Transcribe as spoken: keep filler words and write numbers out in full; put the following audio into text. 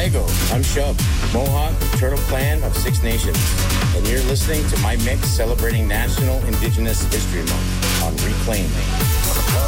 Fuego. I'm Shub, Mohawk Turtle Clan of Six Nations, and you're listening to my mix celebrating National Indigenous History Month on Reclaim.